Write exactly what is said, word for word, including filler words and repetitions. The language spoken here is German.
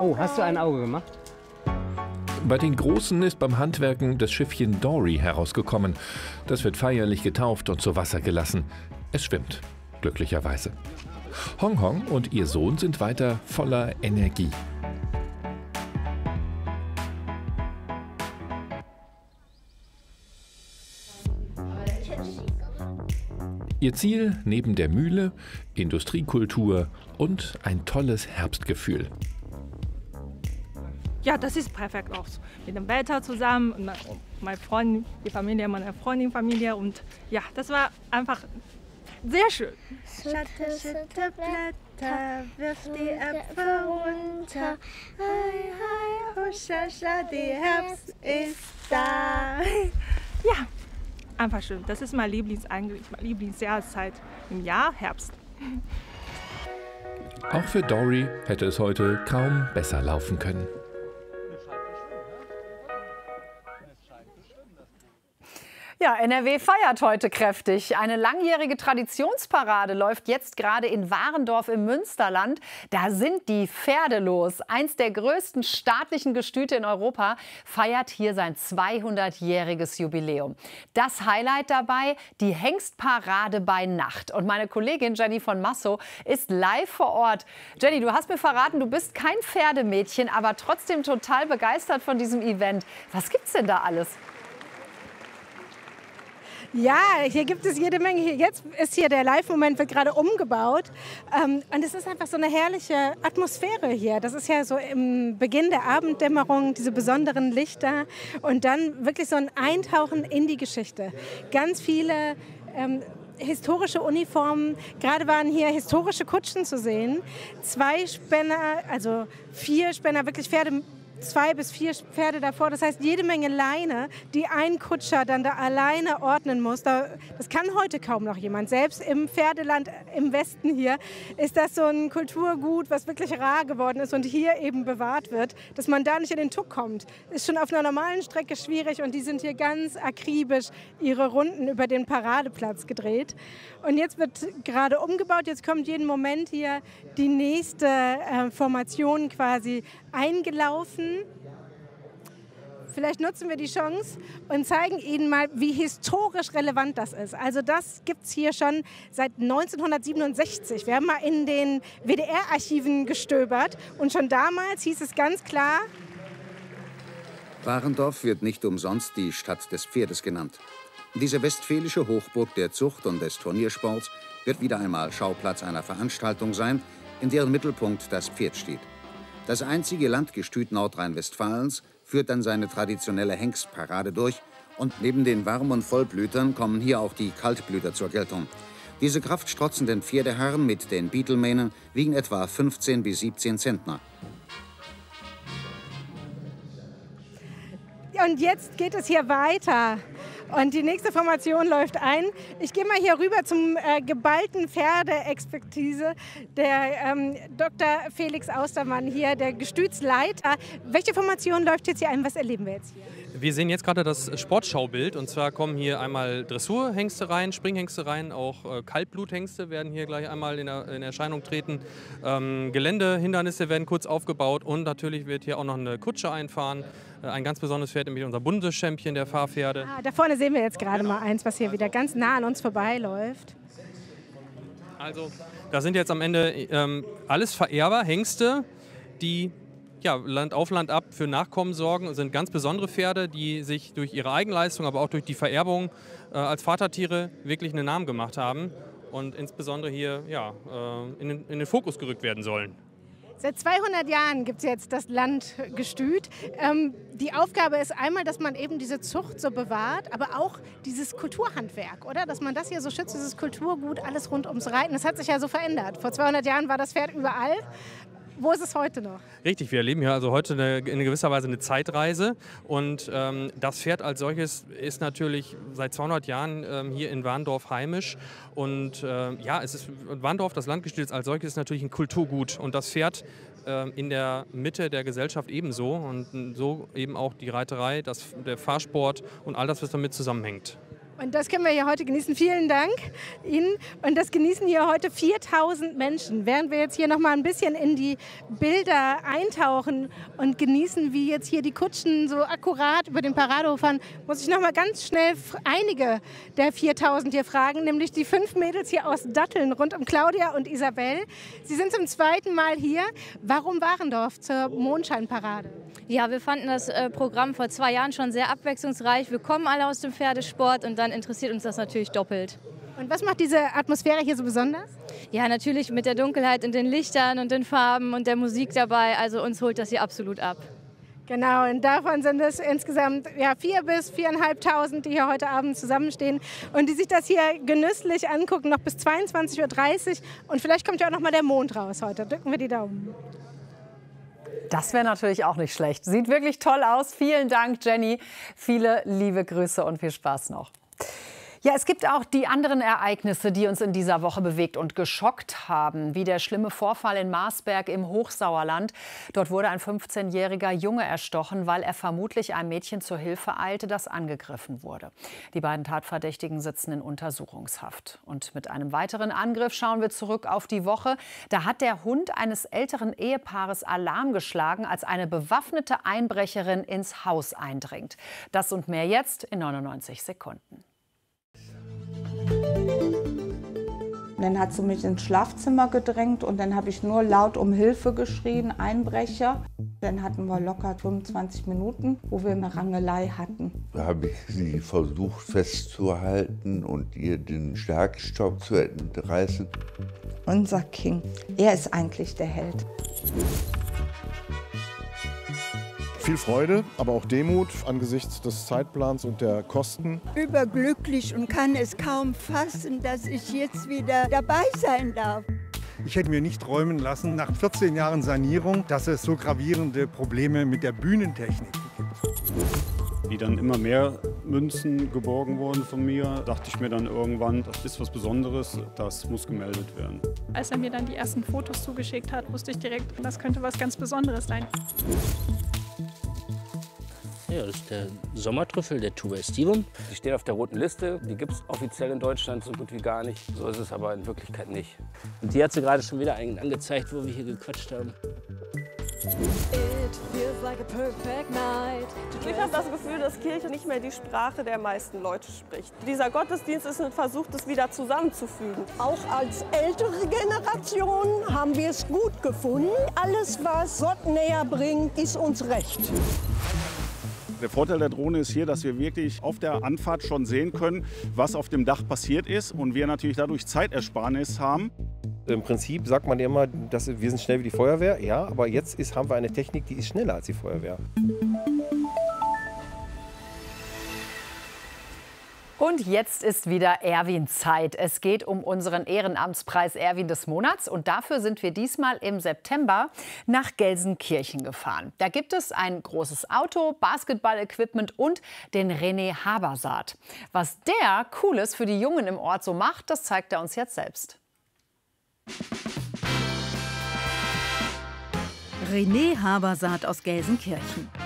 Oh, hast du ein Auge gemacht? Bei den Großen ist beim Handwerken das Schiffchen Dory herausgekommen. Das wird feierlich getauft und zu Wasser gelassen. Es schwimmt, glücklicherweise. Hong Hong und ihr Sohn sind weiter voller Energie. Ihr Ziel neben der Mühle, Industriekultur und ein tolles Herbstgefühl. Ja, das ist perfekt auch. Mit dem Wetter zusammen und mein Freund, die Familie meiner Freundin, Familie und ja, das war einfach sehr schön. Schütte, schütte Blätter, wirf die Äpfel runter. Hi, hi, huschascha, die Herbst ist da. Ja, einfach schön. Das ist mein Lieblings eigentlich meine Lieblingsjahreszeit im Jahr, Herbst. Auch für Dory hätte es heute kaum besser laufen können. Ja, N R W feiert heute kräftig. Eine langjährige Traditionsparade läuft jetzt gerade in Warendorf im Münsterland. Da sind die Pferde los. Eins der größten staatlichen Gestüte in Europa feiert hier sein zweihundertjähriges Jubiläum. Das Highlight dabei, die Hengstparade bei Nacht. Und meine Kollegin Jenny von Massow ist live vor Ort. Jenny, du hast mir verraten, du bist kein Pferdemädchen, aber trotzdem total begeistert von diesem Event. Was gibt's denn da alles? Ja, hier gibt es jede Menge. Jetzt ist hier der Live-Moment, wird gerade umgebaut. Ähm, und es ist einfach so eine herrliche Atmosphäre hier. Das ist ja so im Beginn der Abenddämmerung, diese besonderen Lichter. Und dann wirklich so ein Eintauchen in die Geschichte. Ganz viele ähm, historische Uniformen. Gerade waren hier historische Kutschen zu sehen. Zwei Spänner, also vier Spänner, wirklich Pferde. Zwei bis vier Pferde davor. Das heißt, jede Menge Leine, die ein Kutscher dann da alleine ordnen muss. Das kann heute kaum noch jemand. Selbst im Pferdeland im Westen hier ist das so ein Kulturgut, was wirklich rar geworden ist und hier eben bewahrt wird. Dass man da nicht in den Tuck kommt, ist schon auf einer normalen Strecke schwierig. Und die sind hier ganz akribisch ihre Runden über den Paradeplatz gedreht. Und jetzt wird gerade umgebaut. Jetzt kommt jeden Moment hier die nächste äh, Formation quasi eingelaufen. Vielleicht nutzen wir die Chance und zeigen Ihnen mal, wie historisch relevant das ist. Also das gibt es hier schon seit neunzehnhundertsiebenundsechzig. Wir haben mal in den W D R-Archiven gestöbert und schon damals hieß es ganz klar: Warendorf wird nicht umsonst die Stadt des Pferdes genannt. Diese westfälische Hochburg der Zucht und des Turniersports wird wieder einmal Schauplatz einer Veranstaltung sein, in deren Mittelpunkt das Pferd steht. Das einzige Landgestüt Nordrhein-Westfalens führt dann seine traditionelle Hengstparade durch und neben den Warm- und Vollblütern kommen hier auch die Kaltblüter zur Geltung. Diese kraftstrotzenden Pferdeherren mit den Beetlemähnen wiegen etwa fünfzehn bis siebzehn Zentner. Und jetzt geht es hier weiter. Und die nächste Formation läuft ein. Ich gehe mal hier rüber zum äh, geballten Pferdeexpertise, der ähm, Doktor Felix Austermann hier, der Gestütsleiter. Welche Formation läuft jetzt hier ein? Was erleben wir jetzt hier? Wir sehen jetzt gerade das Sportschaubild, und zwar kommen hier einmal Dressurhengste rein, Springhengste rein, auch äh, Kaltbluthengste werden hier gleich einmal in, der, in Erscheinung treten. Ähm, Geländehindernisse werden kurz aufgebaut und natürlich wird hier auch noch eine Kutsche einfahren. Äh, ein ganz besonderes Pferd, nämlich unser Bundeschampion der Fahrpferde. Ah, da vorne sehen wir jetzt gerade mal eins, was hier wieder ganz nah an uns vorbeiläuft. Also, das sind jetzt am Ende ähm, alles Vererber, Hengste, die ja, Land auf Land ab für Nachkommen sorgen. Das sind ganz besondere Pferde, die sich durch ihre Eigenleistung, aber auch durch die Vererbung äh, als Vatertiere wirklich einen Namen gemacht haben und insbesondere hier ja, äh, in, den, in den Fokus gerückt werden sollen. Seit zweihundert Jahren gibt es jetzt das Landgestüt. Ähm, die Aufgabe ist einmal, dass man eben diese Zucht so bewahrt, aber auch dieses Kulturhandwerk, oder? Dass man das hier so schützt, dieses Kulturgut, alles rund ums Reiten. Das hat sich ja so verändert. Vor zweihundert Jahren war das Pferd überall. Wo ist es heute noch? Richtig, wir erleben hier also heute eine, in gewisser Weise eine Zeitreise. Und ähm, das Pferd als solches ist natürlich seit zweihundert Jahren ähm, hier in Warndorf heimisch. Und äh, ja, es ist Warndorf, das Landgestüt als solches, ist natürlich ein Kulturgut. Und das Pferd äh, in der Mitte der Gesellschaft ebenso. Und so eben auch die Reiterei, das, der Fahrsport und all das, was damit zusammenhängt. Und das können wir hier heute genießen. Vielen Dank Ihnen. Und das genießen hier heute viertausend Menschen. Während wir jetzt hier noch mal ein bisschen in die Bilder eintauchen und genießen, wie jetzt hier die Kutschen so akkurat über den Paradehof fahren, muss ich noch mal ganz schnell einige der viertausend hier fragen, nämlich die fünf Mädels hier aus Datteln rund um Claudia und Isabel. Sie sind zum zweiten Mal hier. Warum Warendorf zur Mondscheinparade? Ja, wir fanden das äh, Programm vor zwei Jahren schon sehr abwechslungsreich. Wir kommen alle aus dem Pferdesport und dann interessiert uns das natürlich doppelt. Und was macht diese Atmosphäre hier so besonders? Ja, natürlich mit der Dunkelheit und den Lichtern und den Farben und der Musik dabei. Also uns holt das hier absolut ab. Genau, und davon sind es insgesamt ja, vier bis viereinhalbtausend, die hier heute Abend zusammenstehen und die sich das hier genüsslich angucken, noch bis zweiundzwanzig Uhr dreißig. Und vielleicht kommt ja auch noch mal der Mond raus heute. Drücken wir die Daumen. Das wäre natürlich auch nicht schlecht. Sieht wirklich toll aus. Vielen Dank, Jenny. Viele liebe Grüße und viel Spaß noch. Ja, es gibt auch die anderen Ereignisse, die uns in dieser Woche bewegt und geschockt haben, wie der schlimme Vorfall in Marsberg im Hochsauerland. Dort wurde ein fünfzehnjähriger Junge erstochen, weil er vermutlich einem Mädchen zur Hilfe eilte, das angegriffen wurde. Die beiden Tatverdächtigen sitzen in Untersuchungshaft. Und mit einem weiteren Angriff schauen wir zurück auf die Woche. Da hat der Hund eines älteren Ehepaares Alarm geschlagen, als eine bewaffnete Einbrecherin ins Haus eindringt. Das und mehr jetzt in neunundneunzig Sekunden. Dann hat sie mich ins Schlafzimmer gedrängt und dann habe ich nur laut um Hilfe geschrien, Einbrecher. Dann hatten wir locker fünfundzwanzig Minuten, wo wir eine Rangelei hatten. Da habe ich sie versucht festzuhalten und ihr den Schlagstock zu entreißen. Unser King, er ist eigentlich der Held. Viel Freude, aber auch Demut angesichts des Zeitplans und der Kosten. Überglücklich und kann es kaum fassen, dass ich jetzt wieder dabei sein darf. Ich hätte mir nicht träumen lassen, nach vierzehn Jahren Sanierung, dass es so gravierende Probleme mit der Bühnentechnik gibt. Wie dann immer mehr Münzen geborgen wurden von mir, dachte ich mir dann irgendwann, das ist was Besonderes, das muss gemeldet werden. Als er mir dann die ersten Fotos zugeschickt hat, wusste ich direkt, das könnte was ganz Besonderes sein. Ja, das ist der Sommertrüffel, der Tuba estivum. Die stehen auf der roten Liste. Die gibt es offiziell in Deutschland so gut wie gar nicht. So ist es aber in Wirklichkeit nicht. Und die hat sie gerade schon wieder angezeigt, wo wir hier gequatscht haben. Ich habe das Gefühl, dass Kirche nicht mehr die Sprache der meisten Leute spricht. Dieser Gottesdienst ist ein Versuch, das wieder zusammenzufügen. Auch als ältere Generation haben wir es gut gefunden. Alles, was Gott näher bringt, ist uns recht. Der Vorteil der Drohne ist hier, dass wir wirklich auf der Anfahrt schon sehen können, was auf dem Dach passiert ist und wir natürlich dadurch Zeitersparnis haben. Im Prinzip sagt man ja immer, dass wir sind schnell wie die Feuerwehr. Ja, aber jetzt ist, haben wir eine Technik, die ist schneller als die Feuerwehr. Und jetzt ist wieder Erwin-Zeit. Es geht um unseren Ehrenamtspreis Erwin des Monats. Und dafür sind wir diesmal im September nach Gelsenkirchen gefahren. Da gibt es ein großes Auto, Basketball-Equipment und den René Habersaat. Was der Cooles für die Jungen im Ort so macht, das zeigt er uns jetzt selbst. René Habersaat aus Gelsenkirchen.